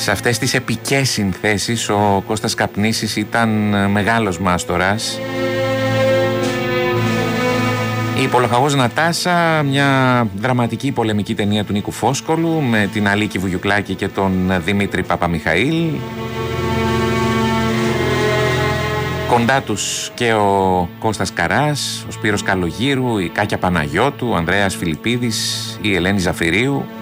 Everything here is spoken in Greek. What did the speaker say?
Σε αυτές τις επικές συνθέσεις ο Κώστας Καπνίσης ήταν μεγάλος μάστορας. Η Πολοχαγός Νατάσα, μια δραματική πολεμική ταινία του Νίκου Φόσκολου με την Αλίκη Βουγιουκλάκη και τον Δημήτρη Παπαμιχαήλ. Κοντά τους και ο Κώστας Καράς, ο Σπύρος Καλογύρου, η Κάκια Παναγιώτου, ο Ανδρέας Φιλιππίδης, η Ελένη Ζαφυρίου.